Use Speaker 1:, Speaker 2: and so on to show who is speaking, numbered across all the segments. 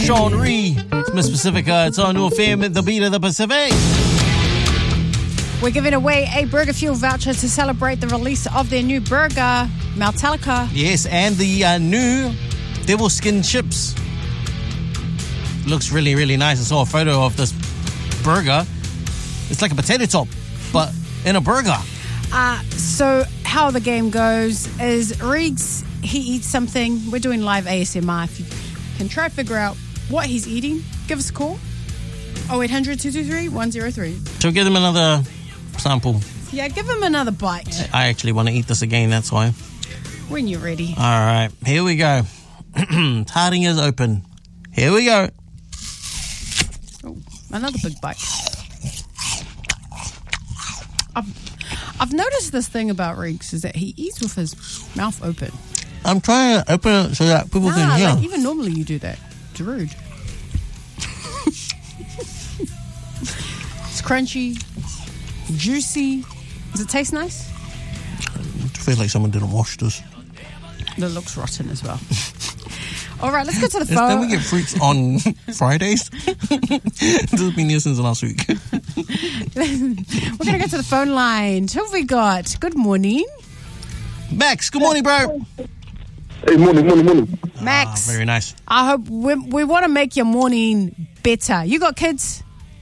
Speaker 1: Sean Ree. It's Miss Pacifica. It's on New FM, the beat of the Pacific.
Speaker 2: We're giving away a Burger Fuel voucher to celebrate the release of their new burger, Maltalica.
Speaker 1: Yes, and the new devil skin chips. Looks really, really nice. I saw a photo of this burger. It's like a potato top, but in a burger.
Speaker 2: So how the game goes is Riggs, he eats something. We're doing live ASMR. If you can try to figure out what he's eating, give us a call. 0800 223 103.
Speaker 1: Shall we give them another sample?
Speaker 2: Yeah, give him another bite.
Speaker 1: I actually want to eat this again, that's why.
Speaker 2: When you're ready.
Speaker 1: All right, here we go. Tarting is open. Here we go.
Speaker 2: Oh, another big bite. I've noticed this thing about Riggs is that he eats with his mouth open.
Speaker 1: I'm trying to open it so that people can hear.
Speaker 2: Like even normally you do that. It's rude. It's crunchy, juicy. Does it taste nice?
Speaker 1: I feel like someone didn't wash this.
Speaker 2: It looks rotten as well. All right, let's go to the phone.
Speaker 1: Don't we get fruits on Fridays? This has been here since last week.
Speaker 2: We're going to go to the phone line. Who have we got? Good morning.
Speaker 1: Max, good morning, bro.
Speaker 3: Hey, morning.
Speaker 2: Max.
Speaker 1: Very nice.
Speaker 2: I hope we want to make your morning better. You got kids?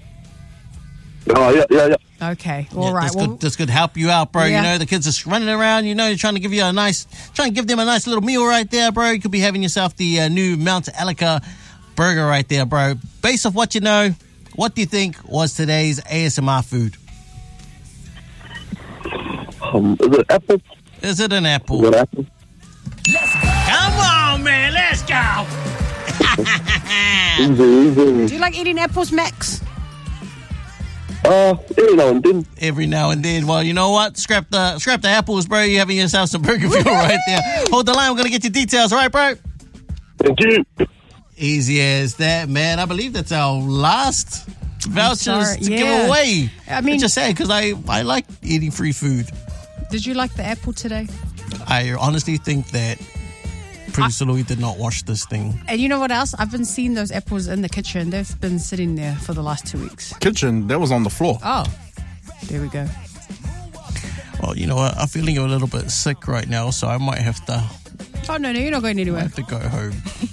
Speaker 3: Oh, yeah.
Speaker 2: Okay, all right.
Speaker 1: This could help you out, bro.
Speaker 2: Yeah.
Speaker 1: You know, the kids are running around. You know, you're trying to give them a nice little meal right there, bro. You could be having yourself the new Mount Alica burger right there, bro. Based off what you know, what do you think was today's ASMR food?
Speaker 3: Is it apple?
Speaker 1: Is it an apple?
Speaker 3: Is it apple?
Speaker 1: Come on, man. Let's go.
Speaker 3: Easy.
Speaker 2: Do you like eating apples, Max?
Speaker 3: Every now and then.
Speaker 1: Every now and then. Well, you know what? Scrap the apples, bro. You're having yourself some burger fuel right there. Hold the line. We're going to get your details. All right, bro?
Speaker 3: Thank you.
Speaker 1: Easy as that, man. I believe that's our last vouchers to give away.
Speaker 2: I mean,
Speaker 1: it's just sad because I like eating free food.
Speaker 2: Did you like the apple today?
Speaker 1: I honestly think that Producer Louis did not wash this thing.
Speaker 2: And you know what else? I've been seeing those apples in the kitchen. They've been sitting there for the last 2 weeks.
Speaker 4: Kitchen, that was on the floor.
Speaker 2: Oh, there we go.
Speaker 1: Well, you know what? I'm feeling a little bit sick right now, so I might have to...
Speaker 2: Oh, no, you're not going anywhere.
Speaker 1: I have to go home.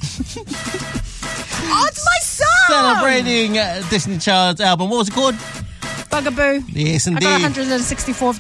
Speaker 2: Oh, it's my son!
Speaker 1: Celebrating Disney Child's album. What was it called?
Speaker 2: Bugaboo.
Speaker 1: Yes, indeed.
Speaker 2: I got 164 of